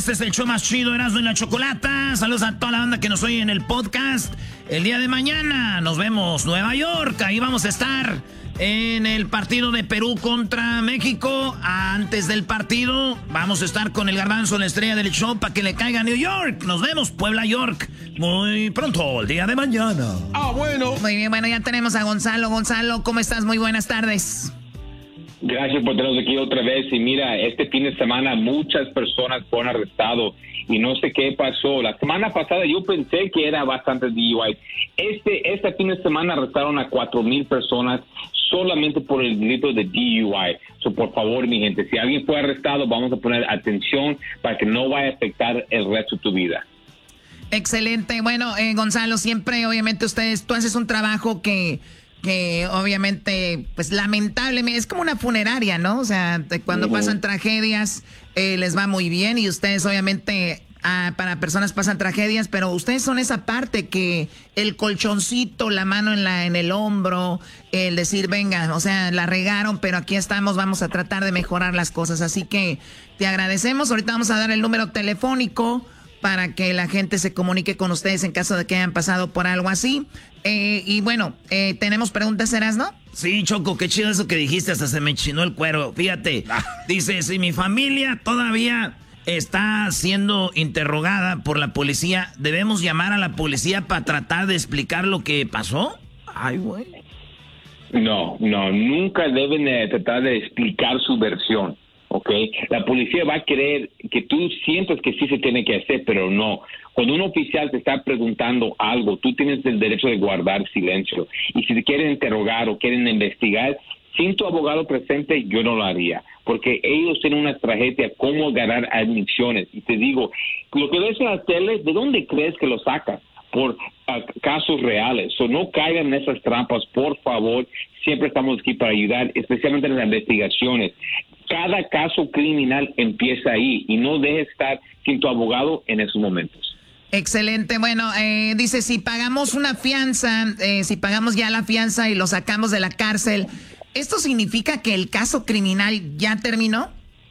Este es el show más chido, Erasmo y la Chocolata. Saludos a toda la banda que nos oye en el podcast. El día de mañana nos vemos Nueva York. Ahí vamos a estar en el partido de Perú contra México. Antes del partido vamos a estar con el Garbanzo, la estrella del show, para que le caiga a New York. Nos vemos, Puebla, York, muy pronto, el día de mañana. Bueno. Muy bien, bueno, ya tenemos a Gonzalo. Gonzalo, ¿cómo estás? Muy buenas tardes. Gracias por tenernos aquí otra vez. Y mira, este fin de semana muchas personas fueron arrestadas y no sé qué pasó. La semana pasada yo pensé que era bastante DUI. Este fin de semana arrestaron a 4,000 personas solamente por el delito de DUI. So, por favor, mi gente, si alguien fue arrestado, vamos a poner atención para que no vaya a afectar el resto de tu vida. Excelente. Bueno, Gonzalo, siempre, obviamente, tú haces un trabajo que obviamente, pues lamentablemente, es como una funeraria, ¿no? O sea, cuando pasan tragedias, les va muy bien y ustedes obviamente, para personas pasan tragedias, pero ustedes son esa parte que el colchoncito, la mano en el hombro, el decir, venga, o sea, la regaron, pero aquí estamos, vamos a tratar de mejorar las cosas. Así que te agradecemos. Ahorita vamos a dar el número telefónico para que la gente se comunique con ustedes en caso de que hayan pasado por algo así. Y bueno, ¿tenemos preguntas, Erasmo? Sí, Choco, qué chido eso que dijiste, hasta se me chinó el cuero. Fíjate, dice, si mi familia todavía está siendo interrogada por la policía, ¿debemos llamar a la policía para tratar de explicar lo que pasó? Ay, güey. No, nunca deben tratar de explicar su versión. ¿Ok? La policía va a querer que tú sientas que sí se tiene que hacer, pero no. Cuando un oficial te está preguntando algo, tú tienes el derecho de guardar silencio. Y si te quieren interrogar o quieren investigar, sin tu abogado presente, yo no lo haría. Porque ellos tienen una estrategia cómo ganar admisiones. Y te digo, lo que ves en la tele, ¿de dónde crees que lo sacas? Por casos reales. So, no caigan en esas trampas, por favor. Siempre estamos aquí para ayudar, especialmente en las investigaciones. Cada caso criminal empieza ahí y no dejes estar sin tu abogado en esos momentos. Excelente. Bueno, dice, si pagamos una fianza, si pagamos ya la fianza y lo sacamos de la cárcel, ¿esto significa que el caso criminal ya terminó?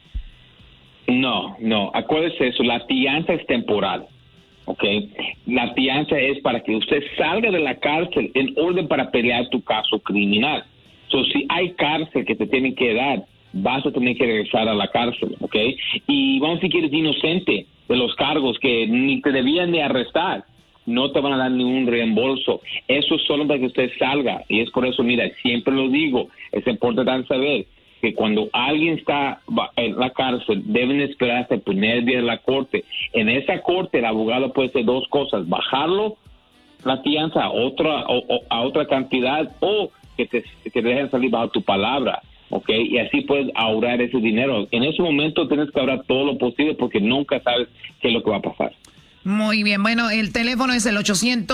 No. Acuérdese eso, la fianza es temporal. ¿Ok? La fianza es para que usted salga de la cárcel en orden para pelear tu caso criminal. So, si hay cárcel que te tienen que dar, vas a tener que regresar a la cárcel, ¿ok? Y vamos a decir que eres inocente de los cargos que ni te debían de arrestar, no te van a dar ningún reembolso. Eso es solo para que usted salga. Y es por eso, mira, siempre lo digo, es importante saber que cuando alguien está en la cárcel, deben esperar hasta el primer día de la corte. En esa corte, el abogado puede hacer dos cosas: bajarlo, la fianza a otra cantidad, o que te dejen salir bajo tu palabra. ¿Ok? Y así puedes ahorrar ese dinero. En ese momento tienes que ahorrar todo lo posible porque nunca sabes qué es lo que va a pasar. Muy bien. Bueno, el teléfono es el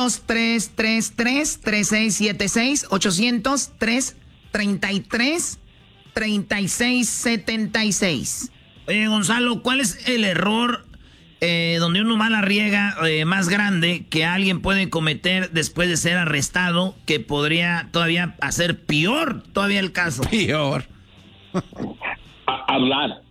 800-333-3676, 800-333-3676. Oye, Gonzalo, ¿cuál es el error donde uno más la riega más grande que alguien puede cometer después de ser arrestado, que podría todavía hacer peor todavía el caso? Peor. Hablar.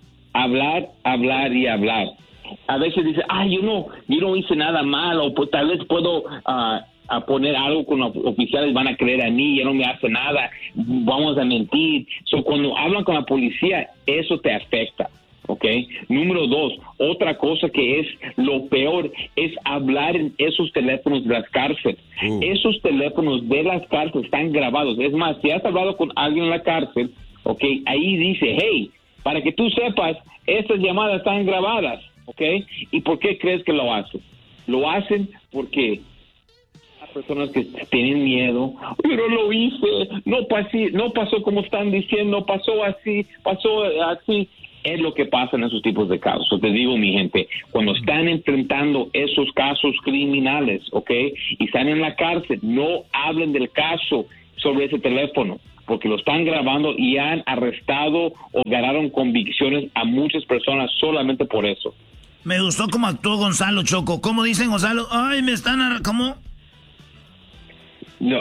A veces dice, yo no hice nada mal, o pues, tal vez puedo a poner algo con los oficiales, van a creer a mí, ya no me hace nada, vamos a mentir. So, cuando hablan con la policía, eso te afecta. ¿Ok? Número 2, otra cosa que es lo peor es hablar en esos teléfonos de las cárceles. Esos teléfonos de las cárceles están grabados. Es más, si has hablado con alguien en la cárcel, ¿ok? Ahí dice, hey, para que tú sepas, estas llamadas están grabadas, ¿ok? ¿Y por qué crees que lo hacen? Lo hacen porque hay personas que tienen miedo. Pero lo hice, no pasó como están diciendo, pasó así. Es lo que pasa en esos tipos de casos. Te digo, mi gente, cuando están enfrentando esos casos criminales, ¿ok? Y están en la cárcel, no hablen del caso sobre ese teléfono, porque lo están grabando y han arrestado o ganaron convicciones a muchas personas solamente por eso. Me gustó cómo actuó Gonzalo, Choco. ¿Cómo dicen, Gonzalo? Ay, me están... ¿Cómo? No,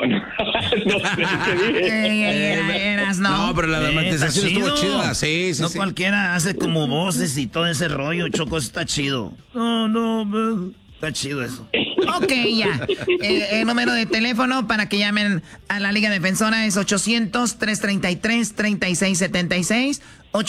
No, pero la dramatización estuvo chida. Sí, no cualquiera hace como voces y todo ese rollo, Choco, está chido. No, está chido eso. Ok, ya. El número de teléfono para que llamen a la Liga Defensora es 800-333-3676.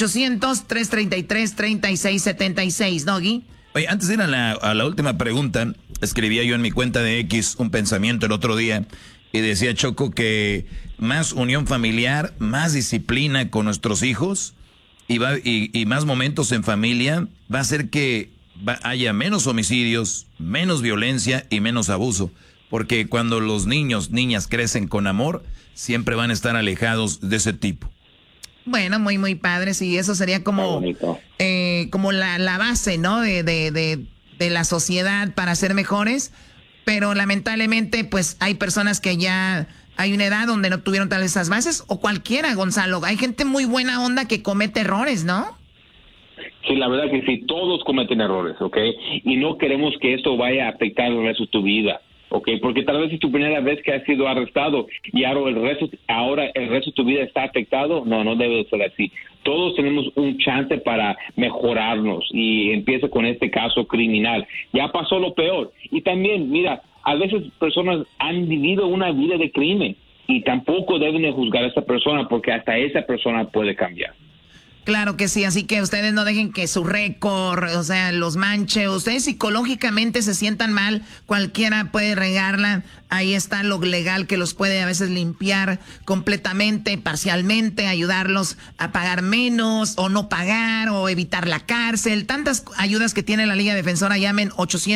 800-333-3676, Doggy. Oye, antes de ir a la última pregunta, escribía yo en mi cuenta de X un pensamiento el otro día y decía, Choco, que más unión familiar, más disciplina con nuestros hijos y más momentos en familia va a hacer que haya menos homicidios, menos violencia y menos abuso. Porque cuando los niños, niñas crecen con amor, siempre van a estar alejados de ese tipo. Bueno, muy, muy padre. Sí, eso sería como la base, ¿no? De la sociedad para ser mejores. Pero lamentablemente, pues hay personas que ya hay una edad donde no tuvieron tal vez esas bases. O cualquiera, Gonzalo. Hay gente muy buena onda que comete errores, ¿no? Sí, la verdad que sí, todos cometen errores, ¿ok? Y no queremos que esto vaya a afectar el resto de tu vida, ¿ok? Porque tal vez es tu primera vez que has sido arrestado y ahora el resto de tu vida está afectado. No debe ser así. Todos tenemos un chance para mejorarnos y empieza con este caso criminal. Ya pasó lo peor. Y también, mira, a veces personas han vivido una vida de crimen y tampoco deben de juzgar a esa persona porque hasta esa persona puede cambiar. Claro que sí, así que ustedes no dejen que su récord, o sea, los manche. Ustedes psicológicamente se sientan mal, cualquiera puede regarla. Ahí está lo legal que los puede a veces limpiar completamente, parcialmente, ayudarlos a pagar menos o no pagar o evitar la cárcel. Tantas ayudas que tiene la Liga Defensora. Llamen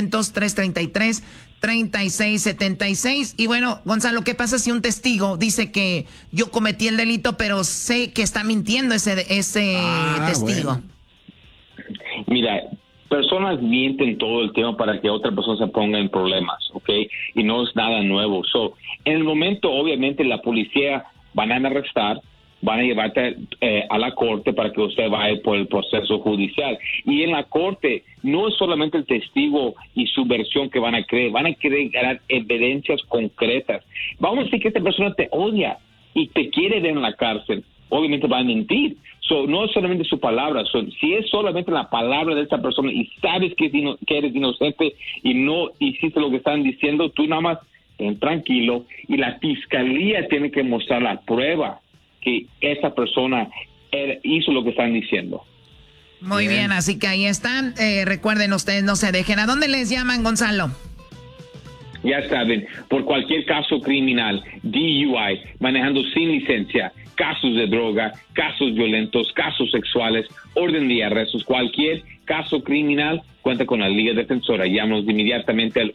800-333-3676. Y bueno, Gonzalo, ¿qué pasa si un testigo dice que yo cometí el delito, pero sé que está mintiendo ese testigo? Bueno. Mira, personas mienten todo el tiempo para que otra persona se ponga en problemas, ¿ok? Y no es nada nuevo. En el momento, obviamente, la policía van a arrestar, van a llevarte a la corte para que usted vaya por el proceso judicial. Y en la corte no es solamente el testigo y su versión que van a querer ganar evidencias concretas. Vamos a decir que esta persona te odia y te quiere ver en la cárcel. Obviamente va a mentir. No es solamente su palabra. Si es solamente la palabra de esta persona y sabes que eres inocente y no hiciste lo que están diciendo, tú nada más ten tranquilo y la fiscalía tiene que mostrar la prueba que esa persona hizo lo que están diciendo. Muy bien, así que ahí están. Recuerden, ustedes no se dejen. ¿A dónde les llaman, Gonzalo? Ya saben, por cualquier caso criminal, DUI, manejando sin licencia, casos de droga, casos violentos, casos sexuales, orden de arrestos, cualquier caso criminal, cuenta con la Liga Defensora. Llámanos inmediatamente al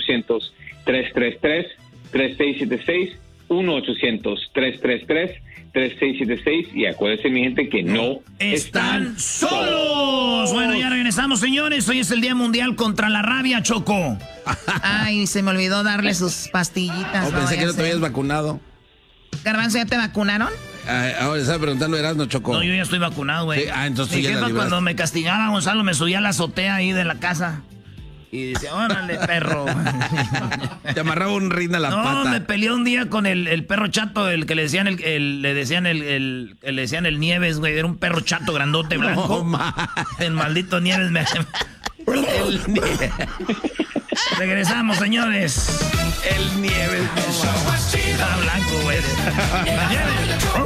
1-800-333-3676, 1-800-333-3676 y acuérdense, mi gente, que no están solos. Bueno, ya regresamos, señores. Hoy es el Día Mundial contra la Rabia, Choco. Ay, se me olvidó darle sus pastillitas. Pensé que no te habías vacunado. Garbanzo, ¿ya te vacunaron? Ahora estaba preguntando Erasmo, Choco. No, yo ya estoy vacunado, güey. Sí, entonces ya la cuando me castigaba Gonzalo, me subía a la azotea ahí de la casa. Y decía, órale, perro. Te amarraba un rin a la pata. No, me peleé un día con el perro chato, el que le decían le decían el Nieves, güey. Era un perro chato grandote blanco. No, el maldito Nieves me... Regresamos, señores. El Nieves. Está blanco, güey.